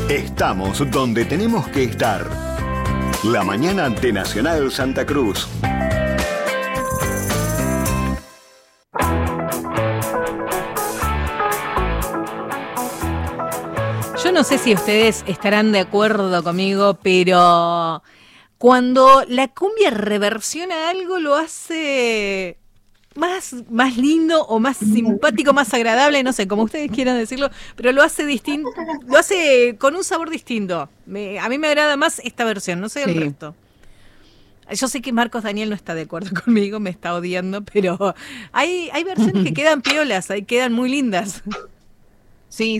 Estamos donde tenemos que estar. La mañana de Nacional Santa Cruz. Yo no sé si ustedes estarán de acuerdo conmigo, pero cuando la cumbia reversiona algo lo hace más lindo o más simpático, más agradable, no sé, como ustedes quieran decirlo, pero lo hace distinto, lo hace con un sabor distinto. A mí me agrada más esta versión, no sé el resto. Yo sé que Marcos Daniel no está de acuerdo conmigo, me está odiando, pero hay versiones que quedan piolas, quedan muy lindas. Sí.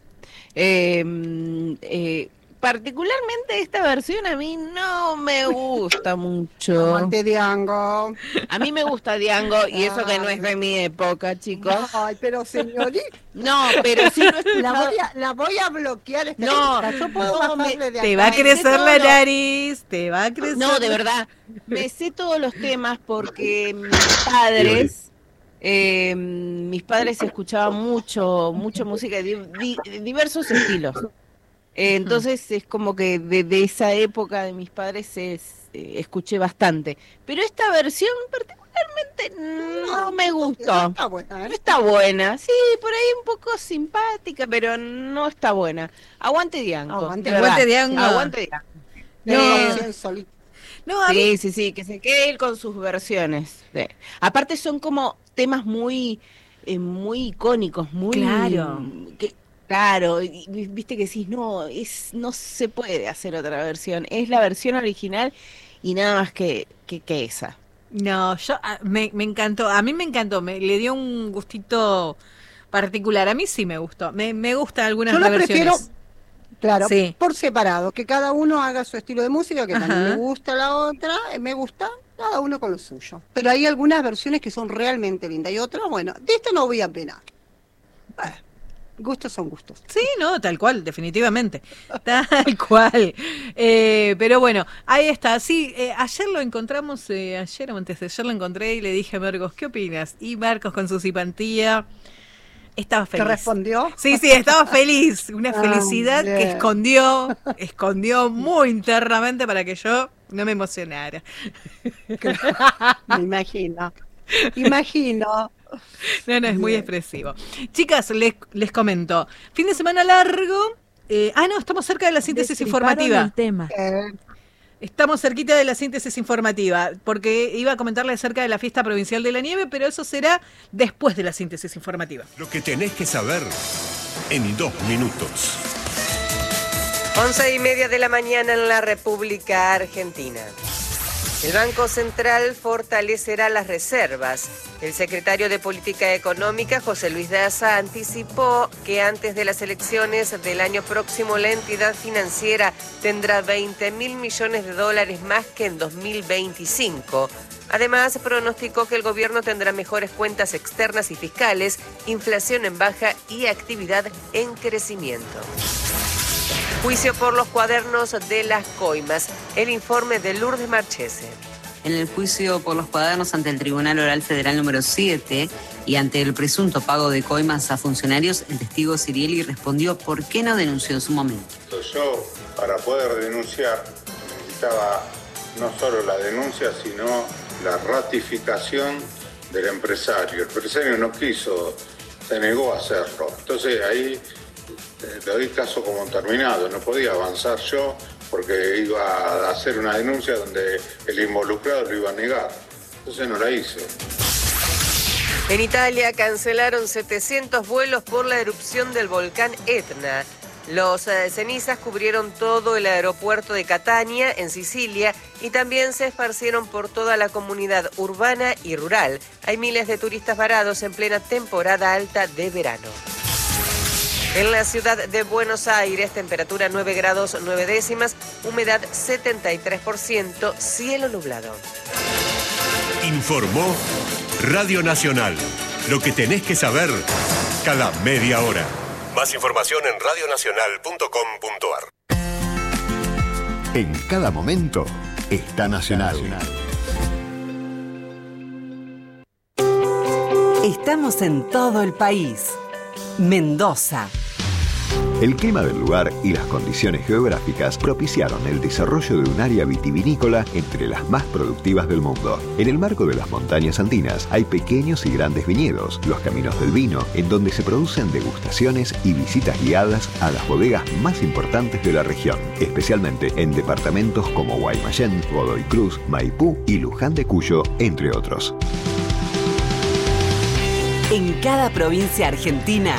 Particularmente esta versión a mí no me gusta mucho. Aguante Diango. A mí me gusta Diango y eso que no es de mi época, chicos. Ay, pero señorita. No, pero sí lo he escuchado. La voy a bloquear. No, yo puedo bajarle de acá. Te va a crecer la nariz, te va a crecer. No, de verdad. Me sé todos los temas porque mis padres escuchaban mucho música de diversos estilos. Entonces es como que de esa época de mis padres escuché bastante. Pero esta versión particularmente no me gustó. No está buena, ¿eh? No está buena. Sí, por ahí un poco simpática, pero no está buena. Aguante Diango. Aguante Diango. Aguante Diango. Sí, que se quede él con sus versiones. Sí. Aparte son como temas muy icónicos, muy... Claro, y viste que decís, no se puede hacer otra versión, es la versión original y nada más que esa. No, me encantó, a mí me encantó, le dio un gustito particular, a mí sí me gustó, me gustan algunas reversiones. Yo lo prefiero, claro, por separado, que cada uno haga su estilo de música, que también me gusta la otra, me gusta, cada uno con lo suyo. Pero hay algunas versiones que son realmente lindas y otras, bueno, de esta no voy a penar. Gustos son gustos. Sí, no, tal cual, definitivamente. Tal cual. Pero bueno, ahí está. Sí, ayer lo encontramos, ayer o antes de ayer lo encontré y le dije a Marcos, ¿qué opinas? Y Marcos con su simpatía estaba feliz. ¿Te respondió? Sí, estaba feliz. Una felicidad que escondió muy internamente para que yo no me emocionara. Me imagino. No, es muy expresivo. Chicas, les comento. Fin de semana largo. Estamos cerca de la síntesis informativa. El tema. Estamos cerquita de la síntesis informativa, porque iba a comentarles acerca de la fiesta provincial de la nieve, pero eso será después de la síntesis informativa. Lo que tenés que saber en 2 minutos. 11:30 de la mañana en la República Argentina. El Banco Central fortalecerá las reservas. El secretario de Política Económica, José Luis Daza, anticipó que antes de las elecciones del año próximo la entidad financiera tendrá 20.000 millones de dólares más que en 2025. Además, pronosticó que el gobierno tendrá mejores cuentas externas y fiscales, inflación en baja y actividad en crecimiento. Juicio por los cuadernos de las coimas. El informe de Lourdes Marchese. En el juicio por los cuadernos ante el Tribunal Oral Federal número 7 y ante el presunto pago de coimas a funcionarios, el testigo Cirielli respondió por qué no denunció en su momento. Yo, para poder denunciar, necesitaba no solo la denuncia, sino la ratificación del empresario. El empresario no quiso, se negó a hacerlo. Entonces ahí le doy caso como terminado, no podía avanzar yo porque iba a hacer una denuncia donde el involucrado lo iba a negar. Entonces no la hice. En Italia cancelaron 700 vuelos por la erupción del volcán Etna. Los cenizas cubrieron todo el aeropuerto de Catania, en Sicilia, y también se esparcieron por toda la comunidad urbana y rural. Hay miles de turistas varados en plena temporada alta de verano. En la ciudad de Buenos Aires, temperatura 9 grados 9 décimas, humedad 73%, cielo nublado. Informó Radio Nacional. Lo que tenés que saber cada media hora. Más información en radionacional.com.ar. En cada momento está Nacional. Estamos en todo el país. Mendoza El clima del lugar y las condiciones geográficas propiciaron el desarrollo de un área vitivinícola entre las más productivas del mundo. En el marco de las montañas andinas hay pequeños y grandes viñedos, los caminos del vino, en donde se producen degustaciones y visitas guiadas a las bodegas más importantes de la región, especialmente en departamentos como Guaymallén, Godoy Cruz, Maipú y Luján de Cuyo, entre otros. En cada provincia argentina,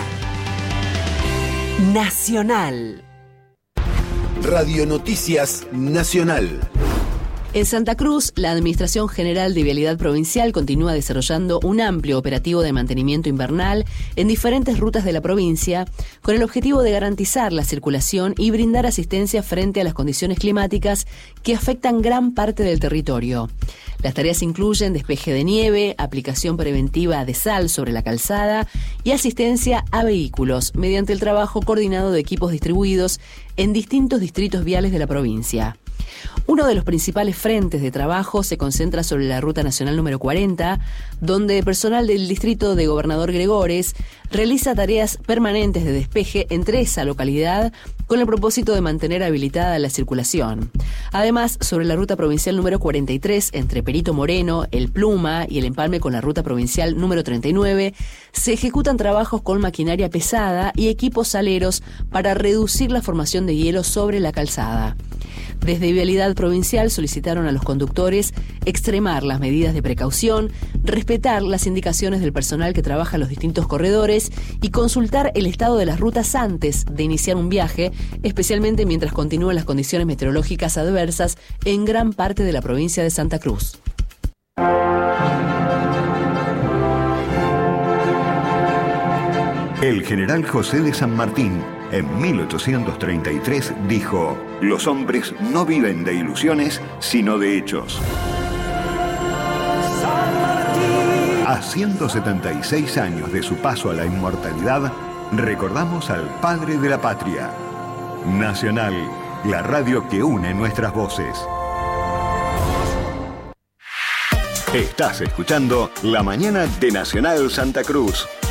Nacional. Radio Noticias Nacional. En Santa Cruz, la Administración General de Vialidad Provincial continúa desarrollando un amplio operativo de mantenimiento invernal en diferentes rutas de la provincia, con el objetivo de garantizar la circulación y brindar asistencia frente a las condiciones climáticas que afectan gran parte del territorio. Las tareas incluyen despeje de nieve, aplicación preventiva de sal sobre la calzada y asistencia a vehículos mediante el trabajo coordinado de equipos distribuidos en distintos distritos viales de la provincia. Uno de los principales frentes de trabajo se concentra sobre la Ruta Nacional número 40, donde personal del distrito de Gobernador Gregores realiza tareas permanentes de despeje entre esa localidad con el propósito de mantener habilitada la circulación. Además, sobre la Ruta Provincial número 43, entre Perito Moreno, El Pluma y el empalme con la Ruta Provincial número 39, se ejecutan trabajos con maquinaria pesada y equipos saleros para reducir la formación de hielo sobre la calzada. Desde Vialidad Provincial solicitaron a los conductores extremar las medidas de precaución, respetar las indicaciones del personal que trabaja en los distintos corredores y consultar el estado de las rutas antes de iniciar un viaje, especialmente mientras continúan las condiciones meteorológicas adversas en gran parte de la provincia de Santa Cruz. El general José de San Martín, en 1833, dijo: «Los hombres no viven de ilusiones, sino de hechos». A 176 años de su paso a la inmortalidad, recordamos al padre de la patria. Nacional, la radio que une nuestras voces. Estás escuchando La Mañana de Nacional Santa Cruz.